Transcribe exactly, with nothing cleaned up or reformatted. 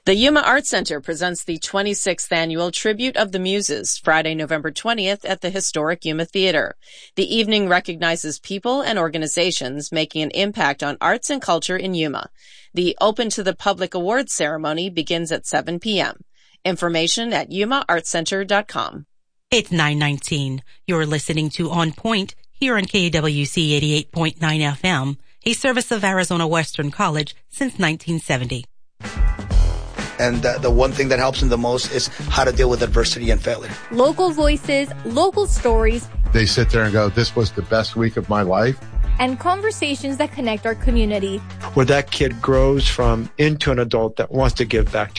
The Yuma Arts Center presents the twenty-sixth Annual Tribute of the Muses, Friday, November twentieth at the historic Yuma Theater. The evening recognizes people and organizations making an impact on arts and culture in Yuma. The Open to the Public Awards ceremony begins at seven p.m. Information at yuma arts center dot com. It's nine nineteen. You're listening to On Point here on K W C eighty-eight point nine F M, a service of Arizona Western College since nineteen seventy. And the, the one thing that helps them the most is how to deal with adversity and failure. Local voices, local stories. They sit there and go, this was the best week of my life. And conversations that connect our community. Where that kid grows from into an adult that wants to give back to